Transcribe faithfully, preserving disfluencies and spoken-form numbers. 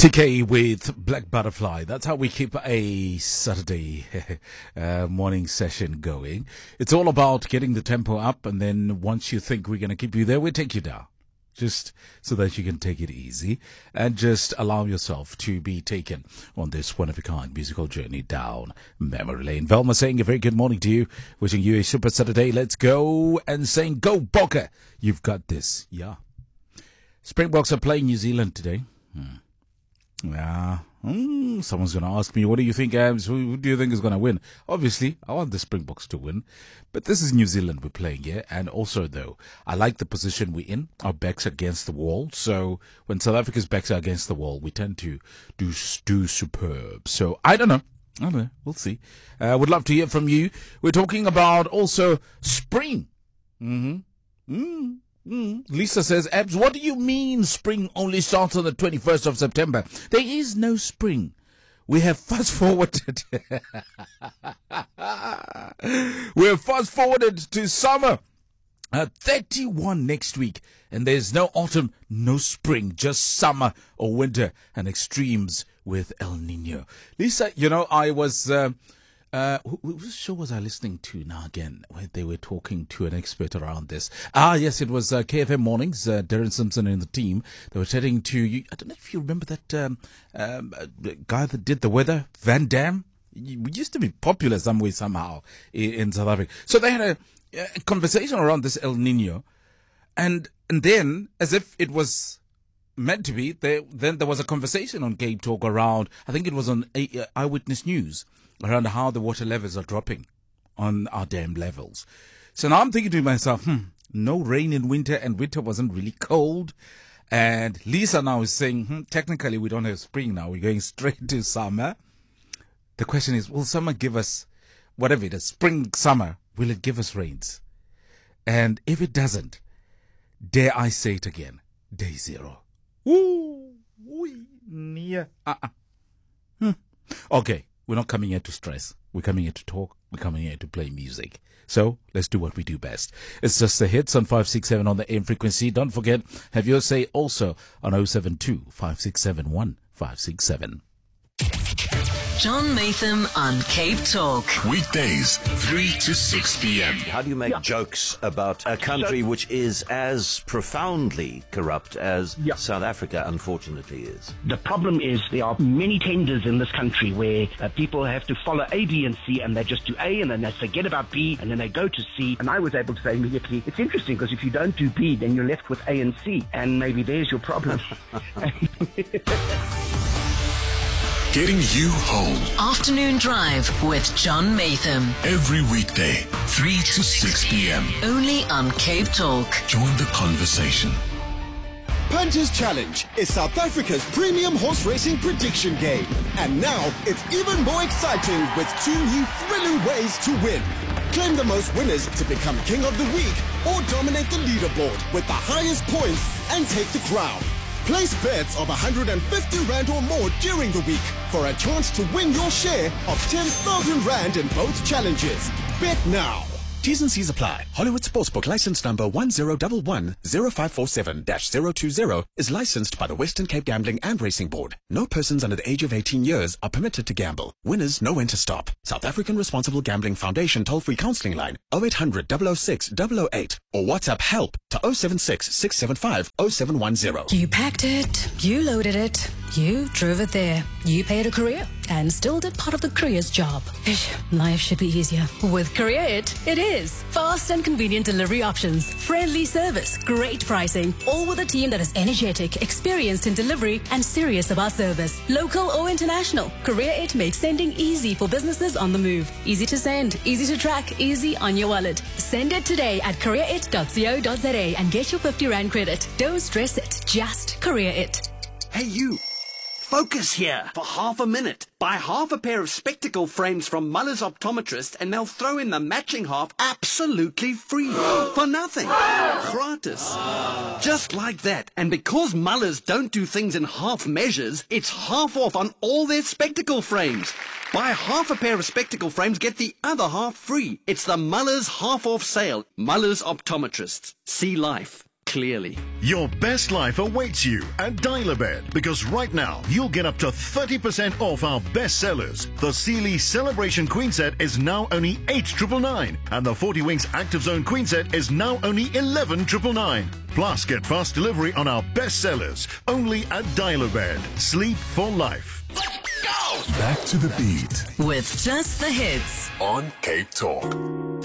T K with Black Butterfly. That's how we keep a Saturday uh, morning session going. It's all about getting the tempo up, and then once you think we're going to keep you there, we take you down. Just so that you can take it easy and just allow yourself to be taken on this one-of-a-kind musical journey down memory lane. Velma saying a very good morning to you, wishing you a super Saturday. Let's go, and saying, go Bokke, you've got this. Yeah. Springboks are playing New Zealand today. Hmm. Yeah, mm, someone's going to ask me, what do you think, Abs? Who, who do you think is going to win? Obviously, I want the Springboks to win, but this is New Zealand we're playing here. And also, though, I like the position we're in. Our backs against the wall. So when South Africa's backs are against the wall, we tend to do, do superb. So I don't know. I don't know. We'll see. I uh, would love to hear from you. We're talking about also spring. Mm-hmm. Mm-hmm. Mm. Lisa says, Abs, what do you mean spring only starts on the twenty-first of September? There is no spring. We have fast forwarded. we have fast forwarded to summer. Uh, thirty-one next week. And there's no autumn, no spring, just summer or winter and extremes with El Nino. Lisa, you know, I was... Uh, Uh, whose show was I listening to now again, where they were talking to an expert around this? Ah, yes, it was uh, K F M Mornings, uh, Darren Simpson and the team. They were chatting to, you. I don't know if you remember that um, um, guy that did the weather, Van Dam. We used to be popular some way, somehow, in, in South Africa. So they had a, a conversation around this El Nino. And, and then, as if it was meant to be, they, then there was a conversation on Cape Talk around, I think it was on a, Eyewitness News, around how the water levels are dropping on our dam levels. So now I'm thinking to myself, hmm, no rain in winter, and winter wasn't really cold. And Lisa now is saying, hmm, technically we don't have spring now. We're going straight to summer. The question is, will summer give us, whatever it is, spring, summer, will it give us rains? And if it doesn't, dare I say it again, day zero. Ooh, wee, near, uh-uh. Hmm. Okay. We're not coming here to stress. We're coming here to talk. We're coming here to play music. So let's do what we do best. It's just the hits on five six seven on the A M frequency. Don't forget, have your say also on oh seven two, five six seven, one five six seven. John Maytham on Cape Talk. Weekdays, three to six p.m. How do you make yeah. jokes about a country so, which is as profoundly corrupt as yeah. South Africa, unfortunately, is? The problem is there are many tenders in this country where uh, people have to follow A, B, and C, and they just do A, and then they forget about B, and then they go to C. And I was able to say immediately, it's interesting, because if you don't do B, then you're left with A and C, and maybe there's your problem. Getting you home. Afternoon Drive with John Maytham. Every weekday, three to six p.m. Only on Cape Talk. Join the conversation. Punters Challenge is South Africa's premium horse racing prediction game. And now it's even more exciting with two new thrilling ways to win. Claim the most winners to become King of the Week, or dominate the leaderboard with the highest points and take the crown. Place bets of one hundred fifty rand or more during the week for a chance to win your share of ten thousand rand in both challenges. Bet now. T's and C's apply. Hollywood Sportsbook license number one zero one one zero five four seven dash zero two zero is licensed by the Western Cape Gambling and Racing Board. No persons under the age of eighteen years are permitted to gamble. Winners know when to stop. South African Responsible Gambling Foundation toll-free counseling line oh eight hundred, double oh six, double oh eight or WhatsApp help to oh seven six, six seven five, oh seven one zero. You packed it, you loaded it, you drove it there, you paid a courier and still did part of the courier's job. Ish, life should be easier. With Courier It, it is. Fast and convenient delivery options, friendly service, great pricing, all with a team that is energetic, experienced in delivery, and serious about service. Local or international, Courier It makes sending easy for businesses on the move. Easy to send, easy to track, easy on your wallet. Send it today at courier it dot co dot za and get your fifty rand credit. Don't stress it, just Courier It. Hey you! Focus here for half a minute. Buy half a pair of spectacle frames from Muller's Optometrist and they'll throw in the matching half absolutely free. For nothing. Gratis. Just like that. And because Muller's don't do things in half measures, it's half off on all their spectacle frames. Buy half a pair of spectacle frames, get the other half free. It's the Muller's half off sale. Muller's Optometrists. See life. clearly. Your best life awaits you at Dial-A-Bed, because right now you'll get up to thirty percent off our best sellers. The Sealy Celebration Queen Set is now only eight nine nine nine, and the forty Winks Active Zone Queen Set is now only eleven nine nine nine. Plus, get fast delivery on our best sellers only at Dial-A-Bed. Sleep for life. Back to the beat With just the hits. on Cape Talk.